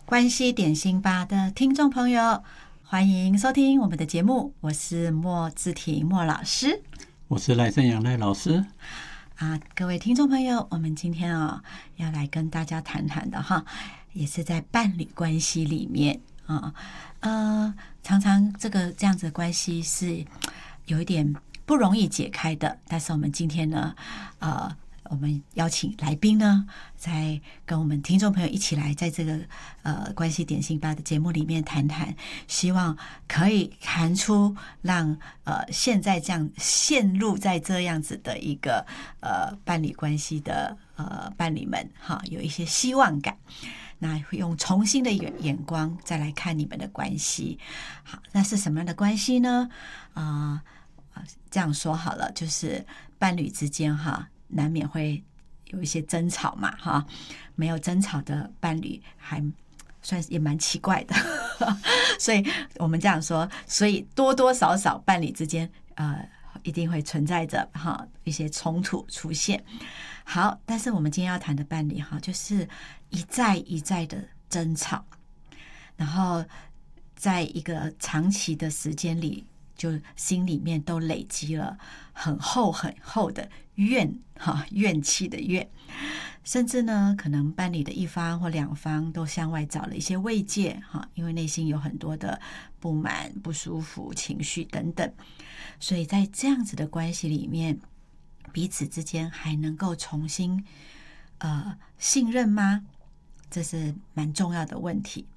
关系点心吧的听众朋友，欢迎收听我们的节目，我是莫志婷莫老师， 我是赖正阳赖老师。 各位听众朋友，我们今天要来跟大家谈谈的也是在伴侣关系里面常常这样子的关系是有一点不容易解开的，但是我们今天呢，我们邀请来宾呢，在跟我们听众朋友一起来在这个关系点心吧的节目里面谈谈，希望可以谈出让现在这样陷入在这样子的一个伴侣关系的伴侣们有一些希望感。那会用重新的眼光再来看你们的关系。好，那是什么样的关系呢？这样说好了，就是伴侣之间难免会有一些争吵嘛没有争吵的伴侣还算是也蛮奇怪的所以我们这样说，所以多多少少伴侣之间一定会存在着一些冲突出现。好，但是我们今天要谈的伴侣就是一再一再的争吵，然后在一个长期的时间里，就心里面都累积了很厚很厚的怨气的怨，甚至呢，可能伴侣的一方或两方都向外找了一些慰藉因为内心有很多的不满、不舒服、情绪等等，所以在这样子的关系里面，彼此之间还能够重新信任吗？这是蛮重要的问题。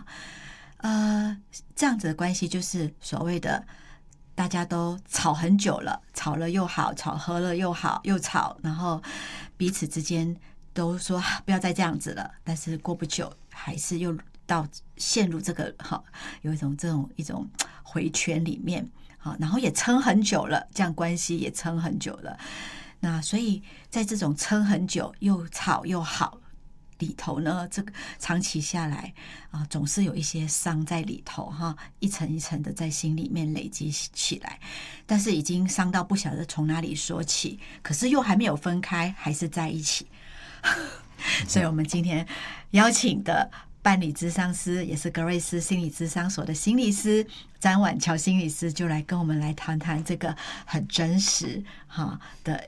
这样子的关系就是所谓的大家都吵很久了，吵了又好，吵和了又好，又吵，然后彼此之间都说不要再这样子了，但是过不久还是又陷入这个有一种回圈里面，然后也撑很久了，这样关系也撑很久了。那所以在这种撑很久又吵又好里头呢，这个长期下来总是有一些伤在里头一层一层的在心里面累积起来，但是已经伤到不晓得从哪里说起，可是又还没有分开，还是在一起所以我们今天邀请的伴侣咨商师，也是格瑞斯心理咨商所的心理师詹婉乔心理师，就来跟我们来谈谈这个很真实的